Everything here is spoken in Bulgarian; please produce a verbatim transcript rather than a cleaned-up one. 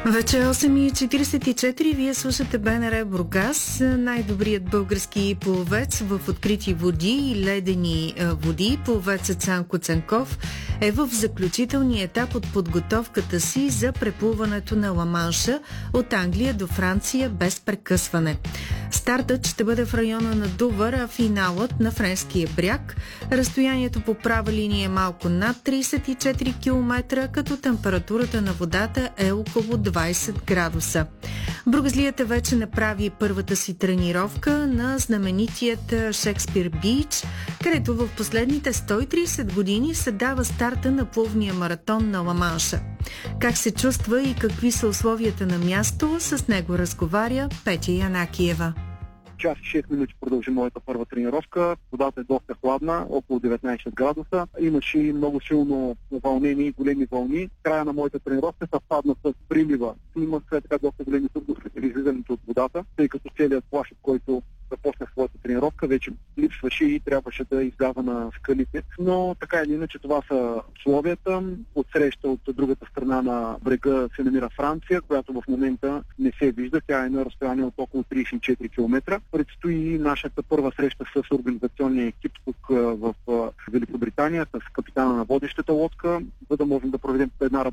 Вече е осем и четиридесет и четири. Вие слушате БНР Бургас, най-добрият български пловец в открити води и ледени води. Пловецът Цанко Цанков е в заключителния етап от подготовката си за преплуването на Ла-Манша от Англия до Франция без прекъсване. Стартът ще бъде в района на Дувър, а финалът на френския бряг. Разстоянието по права линия е малко над тридесет и четири километра, като температурата на водата е около двадесет градуса. Бургазлията вече направи първата си тренировка на знаменитият Шекспир Бич, където в последните сто и тридесет години се дава старта на плувния маратон на Ла-Манша. Как се чувства и какви са условията на място, с него разговаря Петя Янакиева. Час и шест минути продължи моята първа тренировка. Водата е доста хладна, около деветнадесет градуса. Имаше и много силно вълнение и големи вълни. Края на моята тренировка съвпадна с прилива. Имах така доста големи трудности при излизането от водата, тъй като целият плаж, от който започнах своята тренировка, вече липсваше и трябваше да изляза на скалите. Но така или иначе това са условията. Отсреща от другата страна на брега се намира Франция, която в момента не се вижда. Тя е на разстояние от около тридесет и четири километра. Предстои нашата първа среща с организационния екип тук в Великобритания, с капитана на водещата лодка, за да можем да проведем една